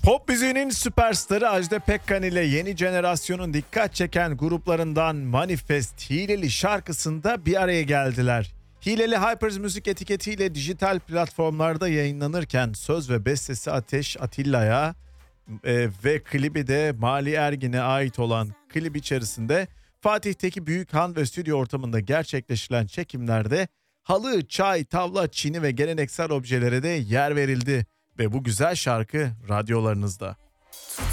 Pop müziğinin süperstarı Ajda Pekkan ile yeni jenerasyonun dikkat çeken gruplarından Manifest Hileli şarkısında bir araya geldiler. Hileli Hypers müzik etiketiyle dijital platformlarda yayınlanırken söz ve bestesi Ateş Atilla'ya ve klibi de Mali Ergin'e ait olan klip içerisinde Fatih'teki Büyükhan ve stüdyo ortamında gerçekleşilen çekimlerde halı, çay, tavla, çini ve geleneksel objelere de yer verildi. Ve bu güzel şarkı radyolarınızda.